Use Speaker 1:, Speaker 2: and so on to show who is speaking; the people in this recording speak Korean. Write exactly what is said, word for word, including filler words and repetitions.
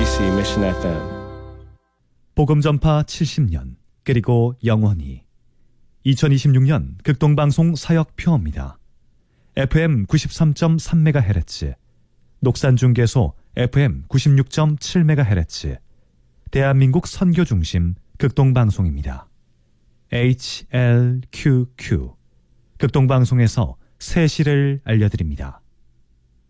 Speaker 1: 엠비씨 Mission 에프엠.
Speaker 2: 복음 전파 칠십 년 그리고 영원히 이천이십육 년 극동방송 사역표입니다. 에프엠 구십삼 점 삼 메가헤르츠, 녹산중계소 에프엠 구십육 점 칠 메가헤르츠, 대한민국 선교중심 극동방송입니다. 에이치엘큐큐 극동방송에서 새 시를 알려드립니다.